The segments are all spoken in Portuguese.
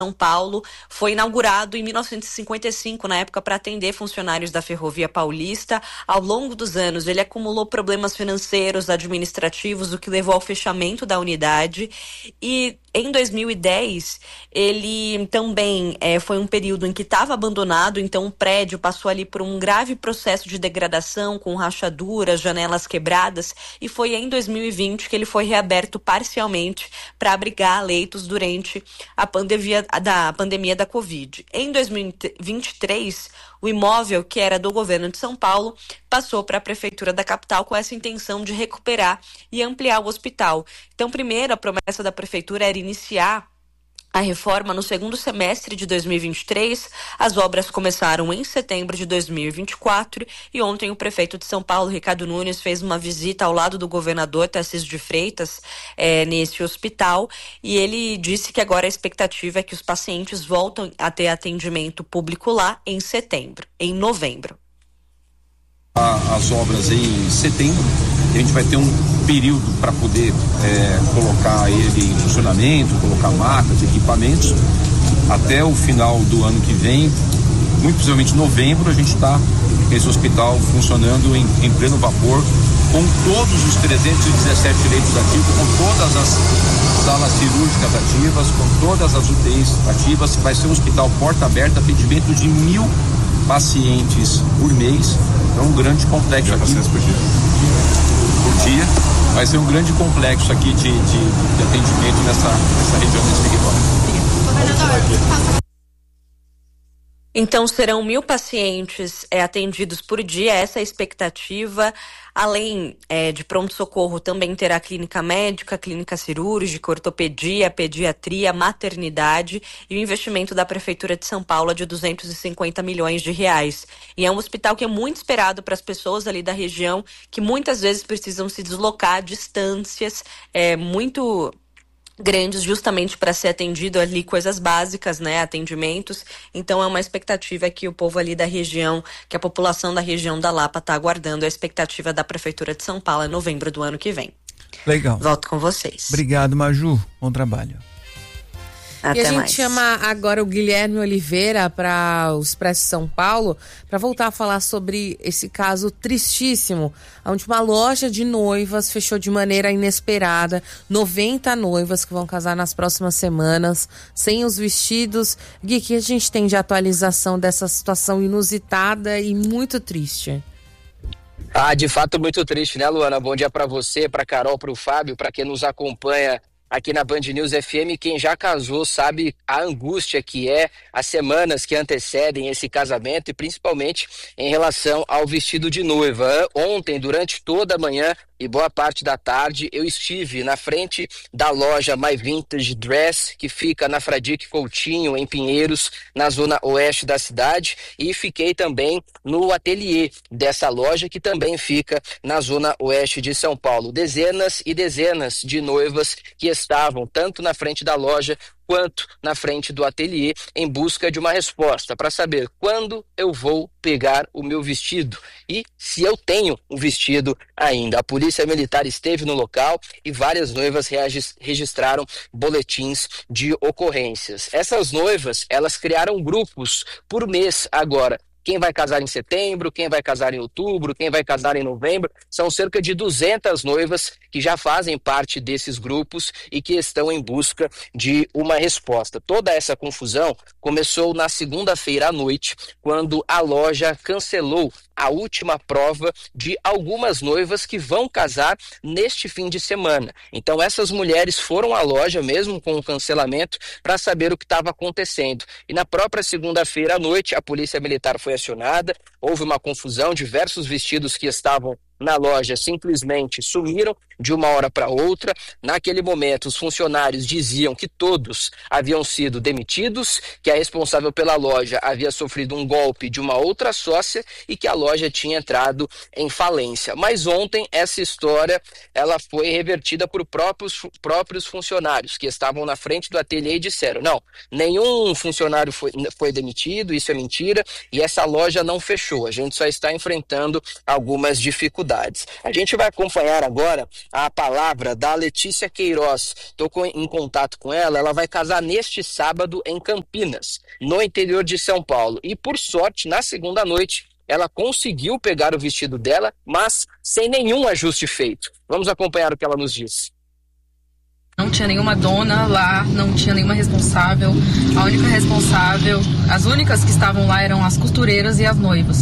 São Paulo foi inaugurado em 1955, na época, para atender funcionários da Ferrovia Paulista. Ao longo dos anos, ele acumulou problemas financeiros, administrativos, o que levou ao fechamento da unidade. E em 2010, ele também foi um período em que estava abandonado, então o prédio passou ali por um grave processo de degradação, com rachaduras, janelas quebradas, e foi em 2020 que ele foi reaberto parcialmente para abrigar leitos durante a pandemia da Covid. Em 2023, o imóvel, que era do governo de São Paulo, passou para a prefeitura da capital com essa intenção de recuperar e ampliar o hospital. Então, primeiro, a promessa da prefeitura era iniciar a reforma no segundo semestre de 2023. As obras começaram em setembro de 2024 e ontem o prefeito de São Paulo, Ricardo Nunes, fez uma visita ao lado do governador Tarcísio de Freitas nesse hospital, e ele disse que agora a expectativa é que os pacientes voltem a ter atendimento público lá em novembro. As obras em setembro, a gente vai ter um período para poder colocar ele em funcionamento, colocar macas, equipamentos, até o final do ano que vem, muito possivelmente novembro, a gente está esse hospital funcionando em pleno vapor, com todos os 317 leitos ativos, com todas as salas cirúrgicas ativas, com todas as UTIs ativas. Vai ser um hospital porta aberta, atendimento de 1.000 pacientes por mês. É um grande complexo aqui. Por dia. Vai ser um grande complexo aqui de atendimento nessa região desse território. Então serão 1.000 pacientes atendidos por dia, essa é a expectativa. Além de pronto-socorro, também terá clínica médica, clínica cirúrgica, ortopedia, pediatria, maternidade, e o investimento da Prefeitura de São Paulo é de 250 milhões de reais. E é um hospital que é muito esperado para as pessoas ali da região, que muitas vezes precisam se deslocar a distâncias muito grandes, justamente para ser atendido ali coisas básicas, né, atendimentos. Então é uma expectativa que o povo ali da região, que a população da região da Lapa está aguardando. A expectativa da Prefeitura de São Paulo é novembro do ano que vem. Legal. Volto com vocês. Obrigado, Maju. Bom trabalho. Até e a gente mais. chama agora o Guilherme Oliveira para o Expresso São Paulo para voltar a falar sobre esse caso tristíssimo, onde uma loja de noivas fechou de maneira inesperada. 90 noivas que vão casar nas próximas semanas, sem os vestidos. Gui, o que a gente tem de atualização dessa situação inusitada e muito triste? De fato muito triste, né, Luana? Bom dia para você, para Carol, para o Fábio, para quem nos acompanha aqui na Band News FM. Quem já casou sabe a angústia que é as semanas que antecedem esse casamento, e principalmente em relação ao vestido de noiva. Ontem, durante toda a manhã e boa parte da tarde, eu estive na frente da loja My Vintage Dress, que fica na Fradique Coutinho, em Pinheiros, na zona oeste da cidade, e fiquei também no ateliê dessa loja, que também fica na zona oeste de São Paulo. Dezenas e dezenas de noivas que estavam tanto na frente da loja quanto na frente do ateliê em busca de uma resposta para saber quando eu vou pegar o meu vestido e se eu tenho um vestido ainda. A Polícia Militar esteve no local e várias noivas registraram boletins de ocorrências. Essas noivas, elas criaram grupos por mês agora. Quem vai casar em setembro, quem vai casar em outubro, quem vai casar em novembro. São cerca de 200 noivas que já fazem parte desses grupos e que estão em busca de uma resposta. Toda essa confusão começou na segunda-feira à noite, quando a loja cancelou a última prova de algumas noivas que vão casar neste fim de semana. Então essas mulheres foram à loja, mesmo com o cancelamento, para saber o que estava acontecendo. E na própria segunda-feira à noite, a Polícia Militar foi acionada, houve uma confusão, diversos vestidos que estavam na loja simplesmente sumiram de uma hora para outra. Naquele momento, os funcionários diziam que todos haviam sido demitidos, que a responsável pela loja havia sofrido um golpe de uma outra sócia e que a loja tinha entrado em falência. Mas ontem essa história ela foi revertida por próprios funcionários que estavam na frente do ateliê e disseram: não, nenhum funcionário foi demitido, isso é mentira, e essa loja não fechou, a gente só está enfrentando algumas dificuldades. dificuldades. A gente vai acompanhar agora a palavra da Letícia Queiroz. Estou em contato com ela, ela vai casar neste sábado em Campinas, no interior de São Paulo. E por sorte, na segunda noite, ela conseguiu pegar o vestido dela, mas sem nenhum ajuste feito. Vamos acompanhar o que ela nos disse. Não tinha nenhuma dona lá, não tinha nenhuma responsável. A única responsável, as únicas que estavam lá eram as costureiras e as noivas.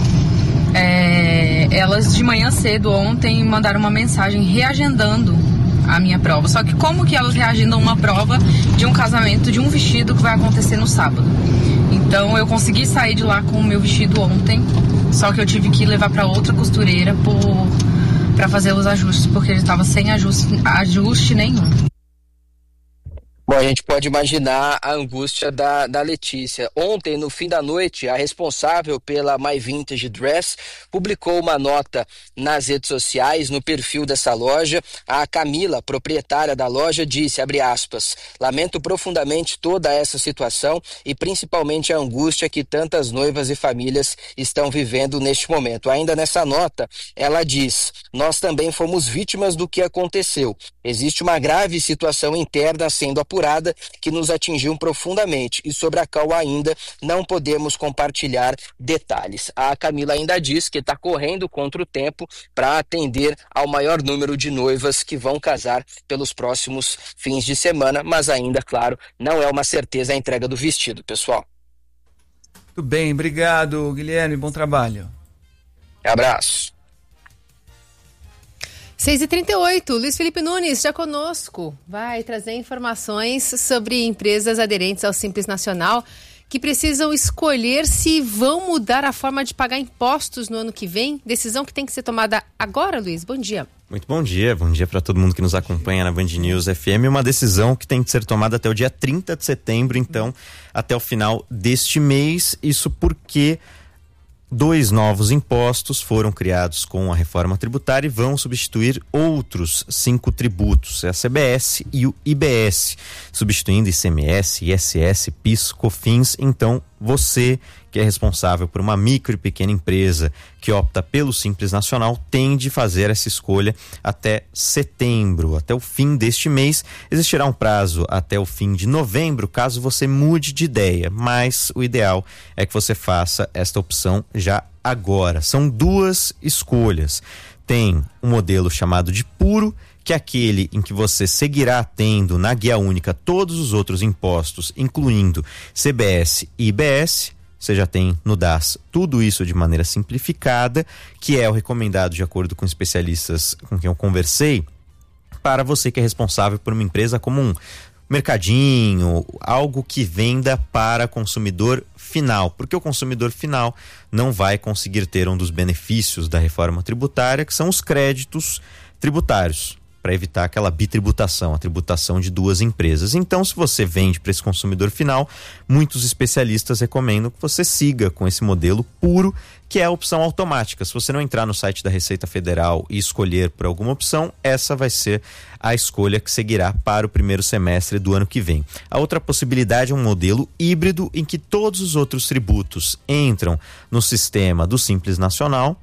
Elas de manhã cedo ontem mandaram uma mensagem reagendando a minha prova. Só que como que elas reagendam uma prova de um casamento, de um vestido que vai acontecer no sábado? Então eu consegui sair de lá com o meu vestido ontem, só que eu tive que levar para outra costureira para fazer os ajustes, porque ele estava sem ajuste nenhum. Bom, a gente pode imaginar a angústia da Letícia. Ontem, no fim da noite, a responsável pela My Vintage Dress publicou uma nota nas redes sociais, no perfil dessa loja. A Camila, proprietária da loja, disse, abre aspas, lamento profundamente toda essa situação e principalmente a angústia que tantas noivas e famílias estão vivendo neste momento. Ainda nessa nota, ela diz, nós também fomos vítimas do que aconteceu. Existe uma grave situação interna sendo apurada que nos atingiu profundamente e sobre a qual ainda não podemos compartilhar detalhes. A Camila ainda diz que está correndo contra o tempo para atender ao maior número de noivas que vão casar pelos próximos fins de semana, mas ainda, claro, não é uma certeza a entrega do vestido, pessoal. Tudo bem, obrigado, Guilherme, bom trabalho. Abraço. 6h38, Luiz Felipe Nunes já conosco, vai trazer informações sobre empresas aderentes ao Simples Nacional que precisam escolher se vão mudar a forma de pagar impostos no ano que vem, decisão que tem que ser tomada agora, Luiz, bom dia. Muito bom dia para todo mundo que nos acompanha na Band News FM, uma decisão que tem que ser tomada até o dia 30 de setembro, então até o final deste mês, isso porque 2 novos impostos foram criados com a reforma tributária e vão substituir outros 5 tributos, a CBS e o IBS, substituindo ICMS, ISS, PIS, COFINS. Então, você que é responsável por uma micro e pequena empresa que opta pelo Simples Nacional tem de fazer essa escolha até setembro, até o fim deste mês. Existirá um prazo até o fim de novembro, caso você mude de ideia, mas o ideal é que você faça esta opção já agora. São 2 escolhas. Tem um modelo chamado de puro, que é aquele em que você seguirá tendo na guia única todos os outros impostos, incluindo CBS e IBS. Você já tem no DAS tudo isso de maneira simplificada, que é o recomendado de acordo com especialistas com quem eu conversei, para você que é responsável por uma empresa como um mercadinho, algo que venda para consumidor final, porque o consumidor final não vai conseguir ter um dos benefícios da reforma tributária, que são os créditos tributários, para evitar aquela bitributação, a tributação de 2 empresas. Então, se você vende para esse consumidor final, muitos especialistas recomendam que você siga com esse modelo puro, que é a opção automática. Se você não entrar no site da Receita Federal e escolher por alguma opção, essa vai ser a escolha que seguirá para o primeiro semestre do ano que vem. A outra possibilidade é um modelo híbrido em que todos os outros tributos entram no sistema do Simples Nacional,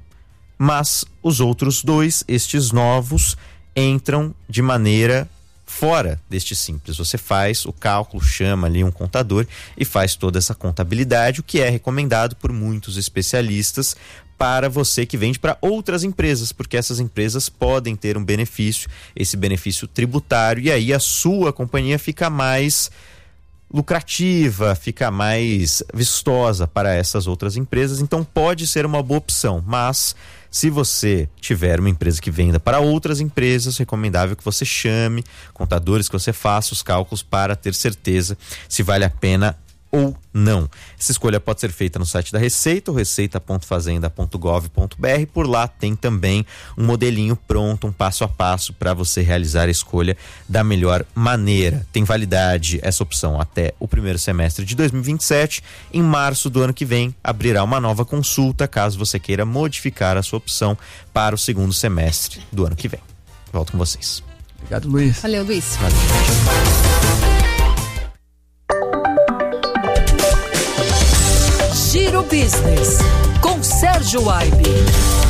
mas os outros 2, estes novos, entram de maneira fora deste Simples. Você faz o cálculo, chama ali um contador e faz toda essa contabilidade, o que é recomendado por muitos especialistas para você que vende para outras empresas, porque essas empresas podem ter um benefício, esse benefício tributário, e aí a sua companhia fica mais lucrativa, fica mais vistosa para essas outras empresas, então pode ser uma boa opção, mas se você tiver uma empresa que venda para outras empresas, recomendável que você chame contadores, que você faça os cálculos para ter certeza se vale a pena ou não. Essa escolha pode ser feita no site da Receita, receita.fazenda.gov.br. Por lá tem também um modelinho pronto, um passo a passo para você realizar a escolha da melhor maneira. Tem validade essa opção até o primeiro semestre de 2027. Em março do ano que vem, abrirá uma nova consulta caso você queira modificar a sua opção para o segundo semestre do ano que vem. Volto com vocês. Obrigado, Luiz. Valeu, Luiz. Valeu. Giro Business, com Sérgio Aibe.